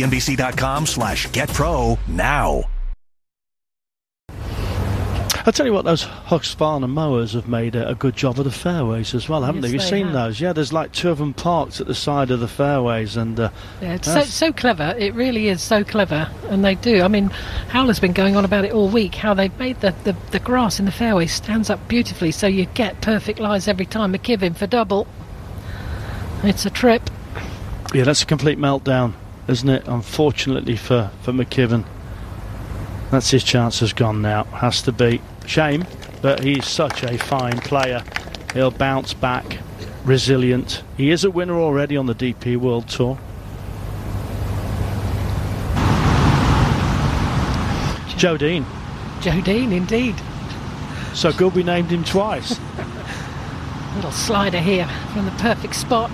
CNBC.com/getpro now. I'll tell you what, those Husqvarna mowers have made a good job of the fairways as well, haven't they? You've seen those? Yeah, there's like two of them parked at the side of the fairways. And yeah, it's so clever. It really is so clever. And they do. I mean, Howler's been going on about it all week, how they've made the grass in the fairway stands up beautifully so you get perfect lies every time. McKibben for double. It's a trip. Yeah, that's a complete meltdown, isn't it? Unfortunately for McKibben. That's his chance has gone now. Has to be. Shame, but he's such a fine player. He'll bounce back, resilient. He is a winner already on the DP World Tour. Joe Dean. Joe Dean, indeed. So good we named him twice. Little slider here from the perfect spot.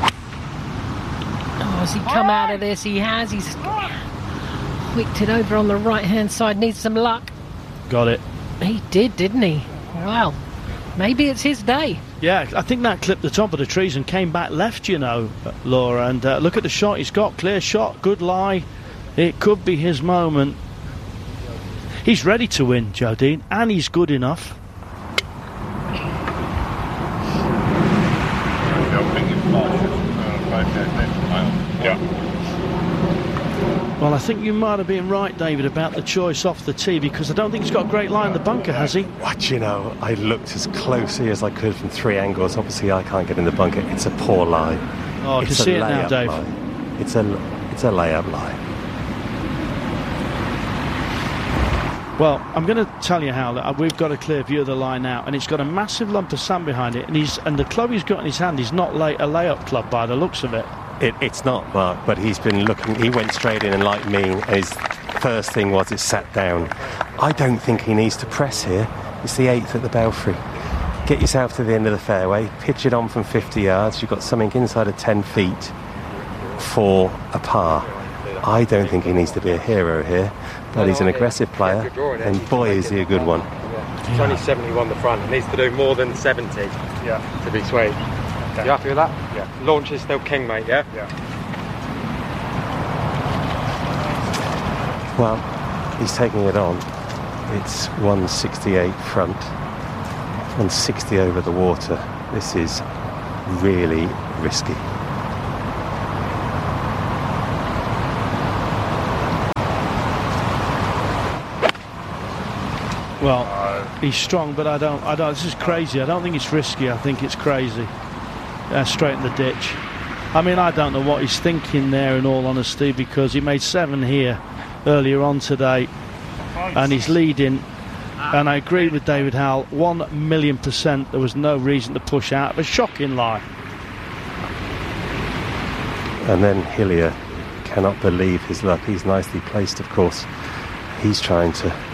Oh, has he come out of this? He has. He's wicked it over on the right-hand side. Needs some luck. Got it. He did, didn't he? Well, maybe it's his day. Yeah, I think that clipped the top of the trees and came back left, you know, Laura. And look at the shot he's got. Clear shot, good lie. It could be his moment. He's ready to win, Joe Dean, and he's good enough. Yeah. Well, I think you might have been right, David, about the choice off the tee, because I don't think he's got a great lie in the bunker, has he? What, you know, I looked as closely as I could from three angles. Obviously, I can't get in the bunker. It's a poor lie. Oh, I can see it now, Dave. Lie. It's a layup lie. Well, I'm going to tell you how that we've got a clear view of the line now, and it's got a massive lump of sand behind it, and the club he's got in his hand is not a layup club by the looks of it. It's not, Mark, but he's been looking. He went straight in, and like me, his first thing was it sat down. I don't think he needs to press here. It's the 8th at the Belfry. Get yourself to the end of the fairway, pitch it on from 50 yards. You've got something inside of 10 feet for a par. I don't think he needs to be a hero here, but he's an aggressive player, and boy, is he a good one. It's only 71 the front. It needs to do more than 70 to be sweet. Okay. You happy with that? Yeah. Launch is still king, mate, yeah? Yeah. Well, he's taking it on. It's 168 front, 160 over the water. This is really risky. Well, he's strong, but I don't. This is crazy. I don't think it's risky. I think it's crazy. Straight in the ditch. I mean, I don't know what he's thinking there, in all honesty, because he made 7 here earlier on today, and he's leading. And I agree with David Howell, 1,000,000%. There was no reason to push out. A shocking lie. And then Hillier cannot believe his luck. He's nicely placed, of course. He's trying to